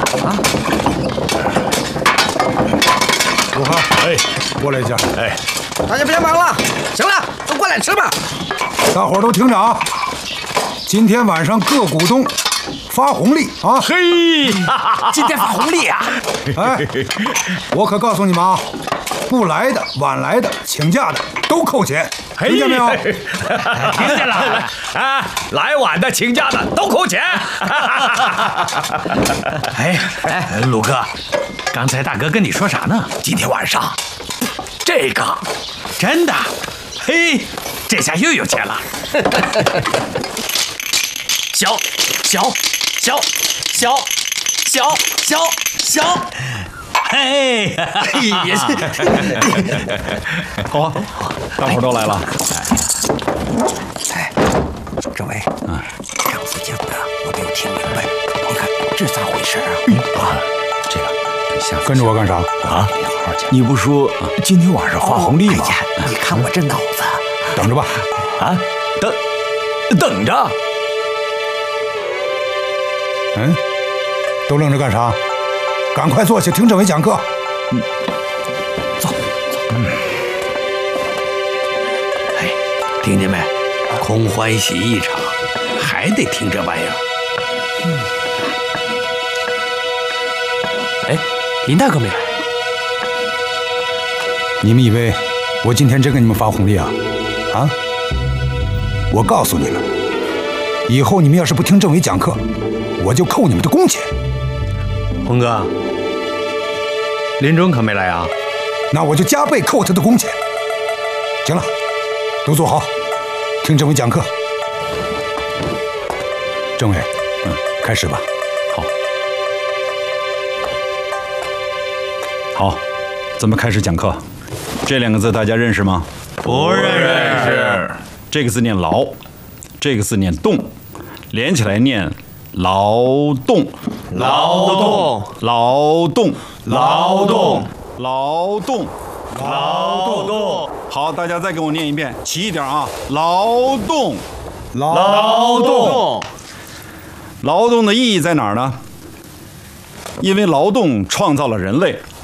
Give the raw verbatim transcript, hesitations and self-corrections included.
啊！ 如何？哎，过来一下。 哎，大家别忙了，行了，都过来吃吧。 大伙儿都听着啊！今天晚上各股东发红利啊！ 嘿，今天发红利啊！ 哎，我可告诉你们啊，不来的、晚来的、请假的都扣钱，听见没有？ 听见了啊！来晚的、请假的都扣钱。哎哎，鲁哥，刚才大哥跟你说啥呢？今天晚上这个真的，嘿，这下又有钱了。小小小小小小小，嘿，也是。 好啊，大伙儿都来了。 哎，这位，啊，上次讲的我没有听明白，你看这咋回事啊？啊，这个对下次跟着我干啥啊？你好好讲。 你不说今天晚上发红利吗？ 哎呀，你看我这脑子， 等着吧。 啊，等等着。 嗯，都愣着干啥？赶快坐下听政委讲课。 嗯，走走。嗯。 哎，听见没？空欢喜一场，还得听这玩意儿。 嗯。 哎，林大哥没来。 你们以为我今天真给你们发红利啊？啊！我告诉你们，以后你们要是不听政委讲课，我就扣你们的工钱。 红哥，林中可没来啊？ 那我就加倍扣他的工钱。行了，都坐好，听政委讲课。政委，嗯，开始吧。 好。好，咱们开始讲课。这两个字大家认识吗？ 不认识。 这个字念劳，这个字念动，连起来念劳动。 劳动， 劳动， 劳动， 劳动， 劳动。 好，大家再给我念一遍，齐一点啊！劳动， 劳动， 劳动的意义在哪儿呢？因为劳动创造了人类，